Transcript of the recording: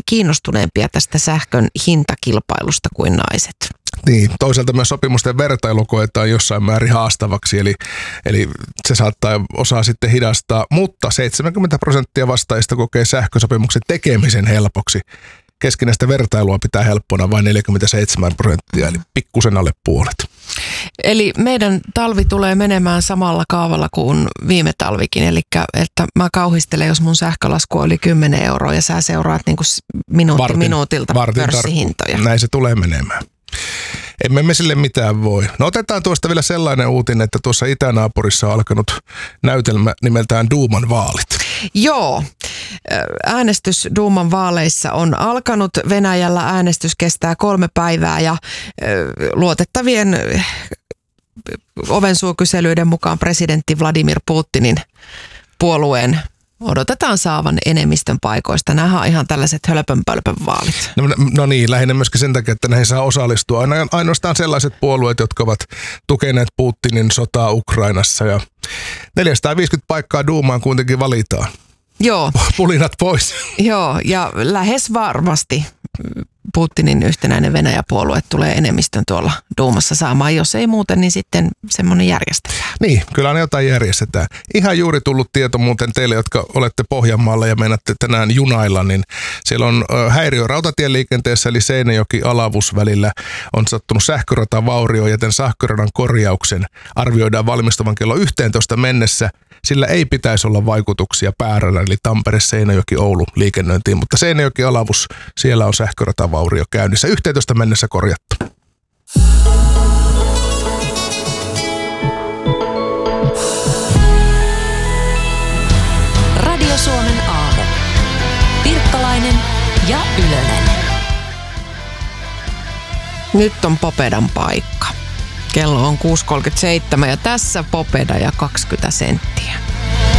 kiinnostuneempia tästä sähkön hintakilpailusta kuin naiset. Niin, toisaalta myös sopimusten vertailu koetaan jossain määrin haastavaksi, eli se saattaa osaa sitten hidastaa, mutta 70% vastaajista kokee sähkösopimuksen tekemisen helpoksi. Keskinäistä vertailua pitää helppona vain 47%, eli pikkusen alle puolet. Eli meidän talvi tulee menemään samalla kaavalla kuin viime talvikin, eli että mä kauhistelen, jos mun sähkölasku oli 10 € ja sä seuraat niin kuin minuutilta pörssihintoja. Näin se tulee menemään. Emme me sille mitään voi. No otetaan tuosta vielä sellainen uutinen, että tuossa itänaapurissa on alkanut näytelmä nimeltään Duuman vaalit. Joo, äänestys Duuman vaaleissa on alkanut. Venäjällä äänestys kestää 3 päivää ja luotettavien ovensuukyselyiden mukaan presidentti Vladimir Putinin puolueen odotetaan saavan enemmistön paikoista. Nämä on ihan tällaiset hölpönpölpön vaalit. No niin, lähinnä myöskin sen takia, että näihin saa osallistua. Ainoastaan sellaiset puolueet, jotka ovat tukeneet Putinin sotaa Ukrainassa. Ja 450 paikkaa Duumaan kuitenkin valitaan. Joo. Pulinat pois. Joo, ja lähes varmasti Putinin yhtenäinen Venäjä-puolue tulee enemmistön tuolla Duumassa saamaan. Jos ei muuten, niin sitten semmoinen järjestetään. Niin, kyllä ne jotain järjestetään. Ihan juuri tullut tieto muuten teille, jotka olette Pohjanmaalla ja meinaatte tänään junailla, niin siellä on häiriö rautatieliikenteessä, eli Seinäjoki-Alavus välillä on sattunut sähköratavaurio, joten sähköradan korjauksen arvioidaan valmistuvan kello 11 mennessä. Sillä ei pitäisi olla vaikutuksia pääradan, eli Tampere-Seinäjoki-Oulu liikennöintiin, mutta Seinäjoki-Alavus, siellä on sähköratavaurio käynnissä. 11 mennessä korjattu. Radio Suomen aamu. Pirkkalainen ja Ylönen. Nyt on Popedan paikka. Kello on 6.37 ja tässä Popeda ja 20 senttiä.